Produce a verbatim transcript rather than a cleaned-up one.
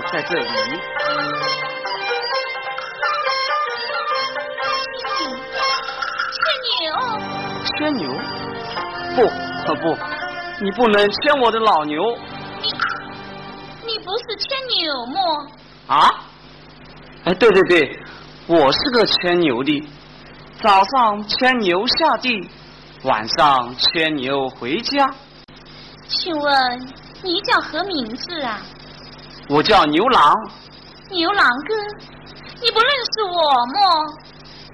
在这里。 牵牛， 牵牛？不，不，你不能牵我的老牛。 你，你不是牵牛吗？ 啊？哎，对对对，我是个牵牛的。早上牵牛下地，晚上牵牛回家。 请问你叫何名字啊？ 我叫牛郎。 牛郎哥，你不认识我吗？